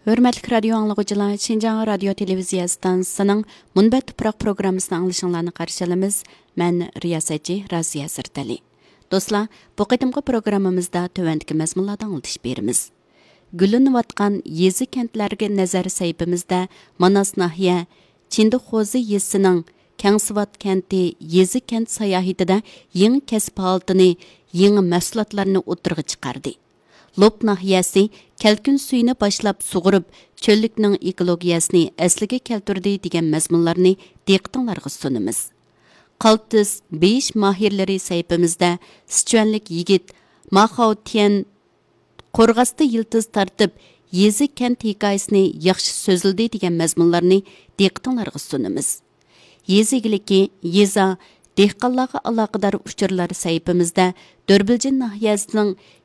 Hörmətli radio anlıqçılar, Şinjan radio televiziya stansiyasının Munbat Tuproq proqrammasını anglışınlarını qarşı alamiz. Mən riyasətçi Raziya Sirtali. Dostlar, bu qıtımqı proqramımızda tövəndiki məzmunlardan anlatış berimiz. Gülünüvatqan yezi kentlərə nəzər səhifimizdə Manas nahiyə Çindixozi yezisining Kangsivat kenti yezi kent sayohatida yangi kasb holatini, yangi mahsulotlarni o'tirg'i chiqardi. Lop nahiyasi kalkun suyini boshlab sug'urib, cho'llikning ekologiyasini asliga keltirdi degan mazmunlarni diqqatingizga sunamiz. Qaltis 5 mahirlari sayfimizda Sichuanlik yigit Maxaotian qo'rg'asda yildiz tartib yezi kent hikoyasini yaxshi so'zildi degan mazmunlarni diqqatingizga sunamiz. Yezigiliki yeza dehqonlarga aloqador uchurlar sayfimizda Dörbilcin nahiyasining